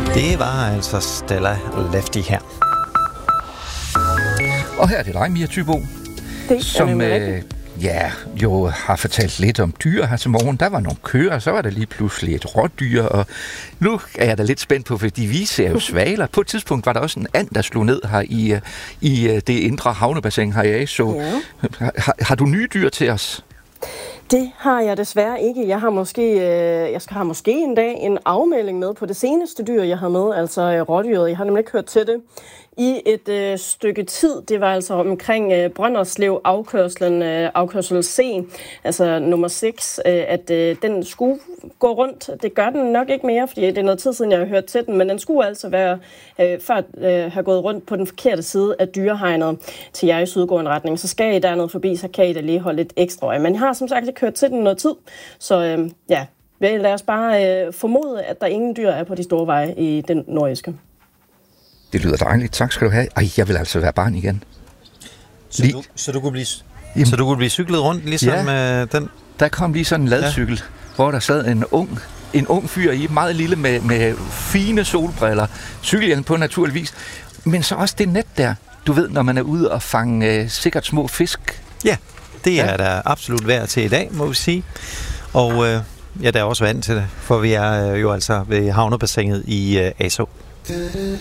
Det var altså Stella Lefty her. Og her er det dig, Mia Thybo, som jo har fortalt lidt om dyr her til morgen. Der var nogle køer, så var der lige pludselig et rådyr, og nu er jeg da lidt spændt på, fordi vi ser jo svaler. På et tidspunkt var der også en and, der slog ned her i det indre havnebassin her i Asaa. Ja. Har du nye dyr til os? Det har jeg desværre ikke. Jeg har måske en dag en afmelding med på det seneste dyr, jeg har med, altså rådyret. Jeg har nemlig ikke hørt til det i et stykke tid. Det var altså omkring Brønderslev afkørsel C, altså nummer 6, at den skulle gå rundt. Det gør den nok ikke mere, fordi det er noget tid siden, jeg har hørt til den, men den skulle altså være have gået rundt på den forkerte side af dyrehegnet til jer i sydgående retning. Så skal I dernede forbi, så kan I da lige holde lidt ekstra øje. Men jeg har som sagt ikke hørt til den noget tid, så lad os bare formode, at der ingen dyr er på de store veje i den nordjyske. Det lyder dejligt. Tak skal du have. Jeg vil altså være barn igen. Så du kunne blive cyklet rundt, ligesom den? Der kom lige sådan en ladcykel, hvor der sad en ung fyr i, meget lille med fine solbriller, cykelhjelm på naturligvis, men så også det net der. Du ved, når man er ude og fange sikkert små fisk. Ja, det er der absolut værd til i dag, må vi sige. Og der er også vand til det, for vi er jo altså ved havnebassinet i Asaa.